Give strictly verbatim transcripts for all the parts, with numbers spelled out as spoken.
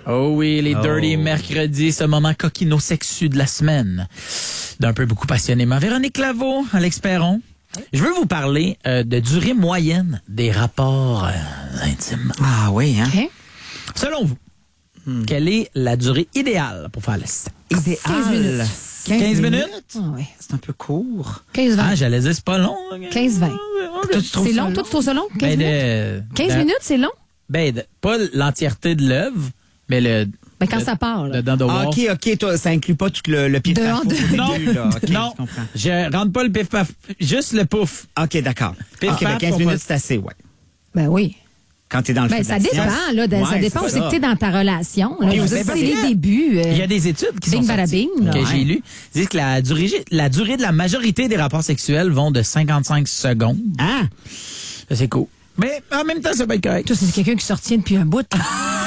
Oh oui, les Oh. Dirty Mercredis, ce moment coquino-sexu de la semaine. D'un peu beaucoup passionnément. Véronique Laveau, Alex Perron. Je veux vous parler euh, de durée moyenne des rapports euh, intimes. Ah oui, hein? OK. Selon vous, hmm. quelle est la durée idéale pour faire le sexe? Idéal. quinze minutes. quinze minutes? Ah oui. C'est un peu court. quinze vingt. Ah, j'allais dire, c'est pas long. quinze vingt. Toi, tu trouves C'est ça long? Toi, tu trouves ça long? quinze Ben, minutes? de, quinze de- minutes, c'est long? Ben, de- pas l'entièreté de l'œuvre, mais le... Ben, quand le- ça part, là. le dans the Ah, wall. OK, OK, toi, ça inclut pas tout le, le pif Dehors paf pouf de- au Non, début, là. OK, non, je comprends. je rentre pas le pif paf, juste le pouf. OK, d'accord. Pif OK, ben paf, quinze on minutes, passe. c'est assez, ouais. Ben oui. Quand t'es dans le Ben, feu de ça l'action. dépend, là. de- Ouais, ça dépend c'est aussi ça. que t'es dans ta relation. Là. Puis Je vous veux êtes dire, c'est parce les que- débuts. euh, Il y a des études qui Bing sont bada sorties, bing, là. que Ouais. j'ai lues, qui disent que la durée, la durée de la majorité des rapports sexuels vont de cinquante-cinq secondes. Ah! Ça, c'est cool. Mais en même temps, ça peut être correct. Toi, c'est quelqu'un qui se retient depuis un bout. là.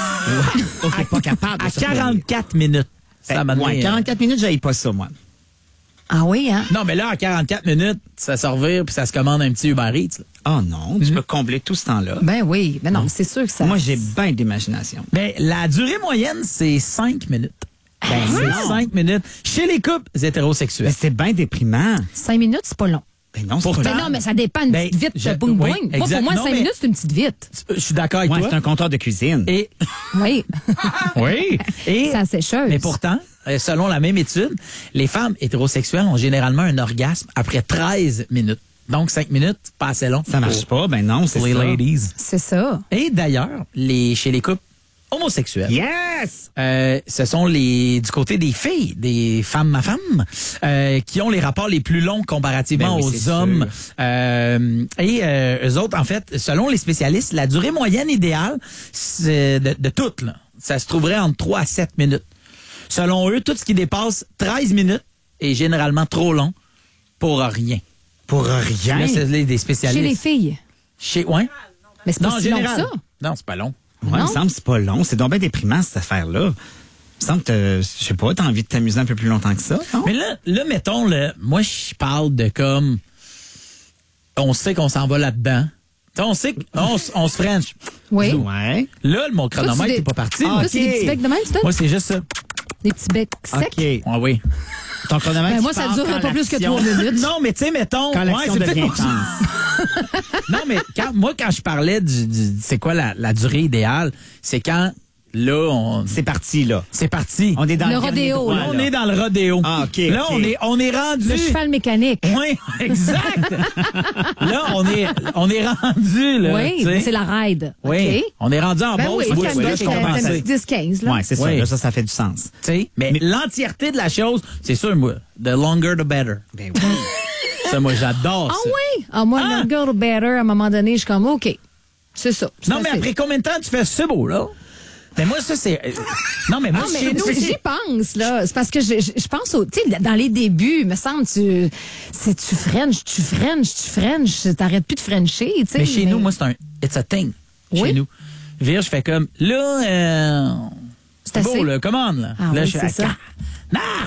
Oh, t'es pas capable. de À se quarante-quatre minutes. Ça m'a Ouais, donné, euh, quarante-quatre minutes, j'aille pas ça, moi. Ah oui, hein? Non, mais là, à quarante-quatre minutes, ça se revire puis ça se commande un petit Uber Eats. là. Oh non, tu peux combler tout ce temps-là. Ben oui. Ben non, c'est sûr que ça... Moi, j'ai bien d'imagination. Mais la durée moyenne, c'est cinq minutes. Ben, c'est non. cinq minutes. Chez les couples hétérosexuels. Mais c'est bien déprimant. Cinq minutes, c'est pas long. Ben non, c'est Pourtant- pas Ben non, mais ça dépend une Ben, petite vite. je- boum, oui, boum. Moi, exact. pour moi, Non, cinq mais- minutes, c'est une petite vite. Je suis d'accord avec Ouais, toi. c'est un compteur de cuisine. Et, Oui. oui. Et, Ça sécheuse. mais pourtant, euh, selon la même étude, les femmes hétérosexuelles ont généralement un orgasme après treize minutes. Donc, cinq minutes, pas assez long. Ça marche pour- pas, ben non, c'est Pour les ça. ladies. C'est ça. Et d'ailleurs, les, chez les couples homosexuels, Yes! euh, ce sont les du côté des filles, des femmes à femmes, euh, qui ont les rapports les plus longs comparativement Ben oui, aux c'est hommes. sûr. Euh, et euh, eux autres, en fait, selon les spécialistes, la durée moyenne idéale c'est de, de toutes, là, ça se trouverait entre trois à sept minutes. Selon eux, tout ce qui dépasse treize minutes est généralement trop long pour rien. Pour rien. Là, c'est les- des spécialistes. Chez les filles. Chez, ouais? Mais c'est Non, pas en si long que général. ça. Non, c'est pas long. Ouais, il me semble que c'est pas long. C'est donc bien déprimant, cette affaire-là. Il me semble que, je sais pas, t'as envie de t'amuser un peu plus longtemps que ça, non? Mais là, là, mettons, là, moi, je parle de comme, on sait qu'on s'en va là-dedans. Tu sais, on sait qu'on s- on se French. Oui. Ouais. Là, mon Toi, chronomètre tu n'est dé- pas parti. Ah, moi. Là, c'est des petits becs de même, tu donnes? Moi, c'est juste ça. Des petits becs secs? OK. Ah oui. Ton chronomètre, Ben, moi, il ça part durerait quand pas plus que l'action- trois minutes. Non, mais tu sais, mettons. Quand ouais, l'action c'est peut-être devient pour ça. intense. Non, mais quand, moi, quand je parlais du, du- c'est quoi la, la durée idéale, c'est quand, là, on, C'est parti, là. c'est parti. On est dans Le le, dernier rodéo, droit, Là, on là. est dans le rodéo. Ah, OK, Là, OK. on est, on est rendu. Le cheval mécanique. Oui, exact. Là, on est, on est rendu, là. Oui, tu sais. c'est la ride. Oui, OK. on est rendu en Ben Beauce, oui, Woodstock, c'est on un pensait. dix quinze, là. Ouais, c'est ça. Oui. Là, ça, ça fait du sens. Tu sais, mais, l'entièreté de la chose, c'est sûr, moi, the longer the better. Ben oui. Ça, moi, j'adore Ah ça. oui? Ah, moi, Ah! le girl better, à un moment donné, je suis comme, OK. C'est ça. C'est Non, mais assez. après combien de temps tu fais ce beau, là? Mais moi, ça, c'est... euh, Non, mais moi, Ah, mais chez nous, j'y c'est- pense, là. C'est parce que je, je, je pense au, tu sais, dans les débuts, me semble, tu, c'est tu French, tu French, tu French, t'arrêtes plus de Frencher, tu sais. Mais chez nous, moi, c'est un... It's a thing. Chez Oui. nous. Vire, je fais comme... Là, euh... C'est C'est beau, assez. là. Commande, là. Ah là, oui, je fais... c'est ça. Ah,